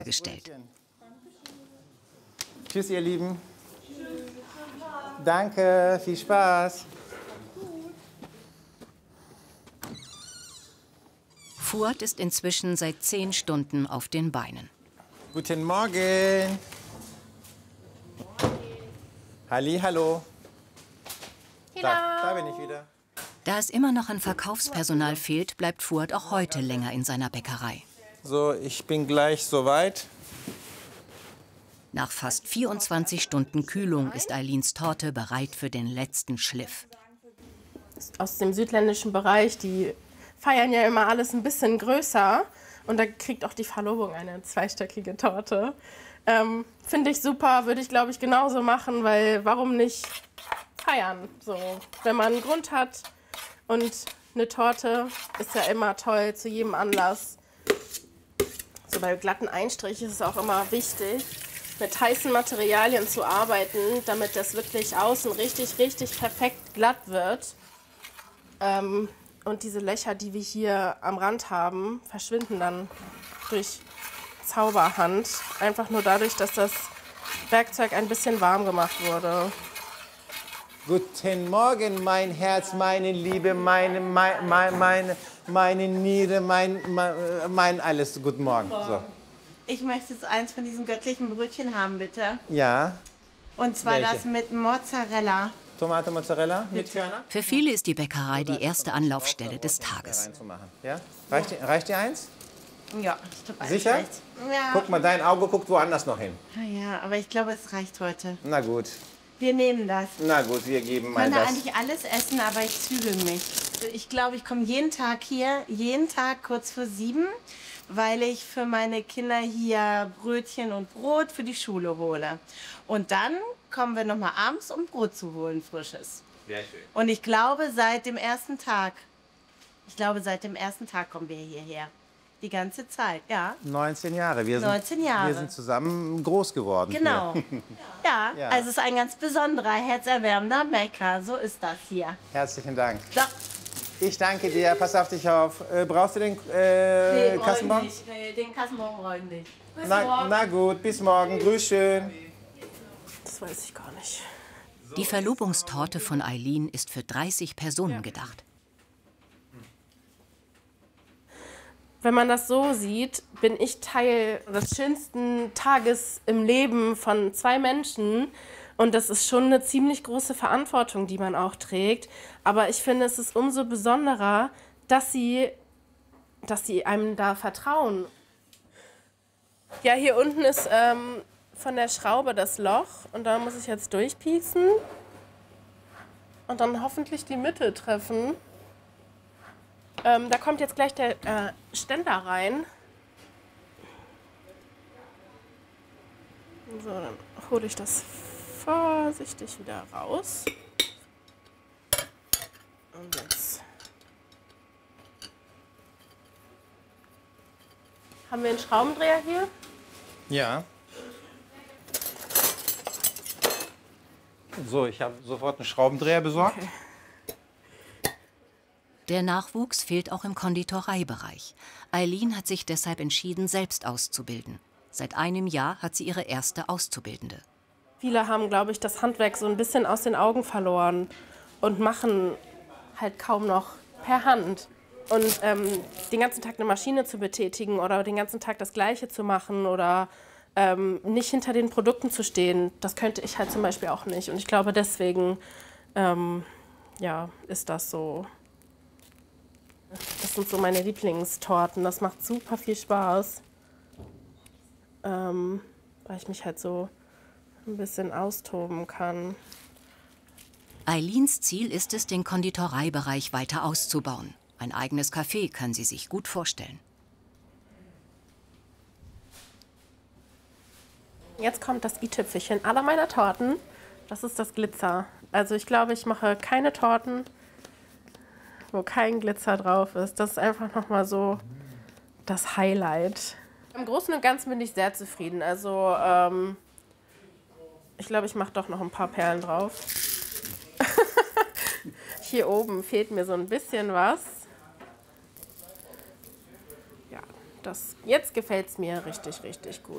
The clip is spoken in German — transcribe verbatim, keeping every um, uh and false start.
gestellt. Tschüss, ihr Lieben. Danke, viel Spaß. Fuad ist inzwischen seit zehn Stunden auf den Beinen. Guten Morgen. Halli, hallo. Da, da bin ich wieder. Da es immer noch an Verkaufspersonal fehlt, bleibt Fuad auch heute länger in seiner Bäckerei. So, ich bin gleich soweit. Nach fast vierundzwanzig Stunden Kühlung ist Aylins Torte bereit für den letzten Schliff. Aus dem südländischen Bereich, die feiern ja immer alles ein bisschen größer. Und da kriegt auch die Verlobung eine zweistöckige Torte. Ähm, Finde ich super, würde ich glaube ich genauso machen, weil warum nicht feiern? So, wenn man einen Grund hat und eine Torte ist ja immer toll zu jedem Anlass. So bei glatten Einstrich ist es auch immer wichtig, mit heißen Materialien zu arbeiten, damit das wirklich außen richtig, richtig perfekt glatt wird. Ähm, und diese Löcher, die wir hier am Rand haben, verschwinden dann durch Zauberhand. Einfach nur dadurch, dass das Werkzeug ein bisschen warm gemacht wurde. Guten Morgen, mein Herz, meine Liebe, meine, meine, meine, meine, meine Niere, mein, mein, mein alles. Guten Morgen. So. Ich möchte jetzt eins von diesen göttlichen Brötchen haben, bitte. Ja. Und zwar Welche? das mit Mozzarella. Tomate, Mozzarella mit Körner? Für viele ist die Bäckerei die erste Anlaufstelle des Tages. Ja? Reicht, dir- reicht dir eins? Ja, ich glaube, Sicher? Ja. Guck mal, dein Auge guckt woanders noch hin. Ja, aber ich glaube, es reicht heute. Na gut. Wir nehmen das. Na gut, wir geben Ich mal kann da das. eigentlich alles essen, aber ich zügel mich. Ich glaube, ich komme jeden Tag hier, jeden Tag kurz vor sieben, weil ich für meine Kinder hier Brötchen und Brot für die Schule hole. Und dann kommen wir noch mal abends, um Brot zu holen, frisches. Sehr schön. Und ich glaube, seit dem ersten Tag, ich glaube, seit dem ersten Tag kommen wir hierher. Die ganze Zeit, ja. neunzehn Jahre. Wir sind, neunzehn Jahre. Wir sind zusammen groß geworden. Genau. Hier. Ja, Ja. also es ist ein ganz besonderer, herzerwärmender Bäcker. So ist das hier. Herzlichen Dank. So. Ich danke dir. Pass auf dich auf. Äh, brauchst du den äh, Nee, Kassenbon? nicht. Nee, den Kassenbon brauche ich nicht. Bis Na, morgen. na gut, bis morgen. Grüß schön. Das weiß ich gar nicht. Die Verlobungstorte von Aylin ist für dreißig Personen gedacht. Wenn man das so sieht, bin ich Teil des schönsten Tages im Leben von zwei Menschen. Und das ist schon eine ziemlich große Verantwortung, die man auch trägt. Aber ich finde, es ist umso besonderer, dass sie, dass sie einem da vertrauen. Ja, hier unten ist ähm, von der Schraube das Loch. Und da muss ich jetzt durchpieksen. Und dann hoffentlich die Mitte treffen. Ähm, da kommt jetzt gleich der äh, Ständer rein. So, dann hole ich das vorsichtig wieder raus. Und jetzt haben wir einen Schraubendreher hier. Ja. So, ich habe sofort einen Schraubendreher besorgt. Okay. Der Nachwuchs fehlt auch im Konditoreibereich. Aylin hat sich deshalb entschieden, selbst auszubilden. Seit einem Jahr hat sie ihre erste Auszubildende. Viele haben, glaube ich, das Handwerk so ein bisschen aus den Augen verloren und machen halt kaum noch per Hand. Und ähm, den ganzen Tag eine Maschine zu betätigen oder den ganzen Tag das Gleiche zu machen oder ähm, nicht hinter den Produkten zu stehen, das könnte ich halt zum Beispiel auch nicht. Und ich glaube, deswegen ähm, ja, ist das so. Das sind so meine Lieblingstorten. Das macht super viel Spaß, ähm, weil ich mich halt so ein bisschen austoben kann. Aylins Ziel ist es, den Konditoreibereich weiter auszubauen. Ein eigenes Café kann sie sich gut vorstellen. Jetzt kommt das i-Tüpfelchen aller meiner Torten. Das ist das Glitzer. Also ich glaube, ich mache keine Torten, wo kein Glitzer drauf ist. Das ist einfach noch mal so das Highlight. Im Großen und Ganzen bin ich sehr zufrieden. Also ähm, ich glaube, ich mache doch noch ein paar Perlen drauf. Hier oben fehlt mir so ein bisschen was. Ja, das, jetzt gefällt es mir richtig, richtig gut.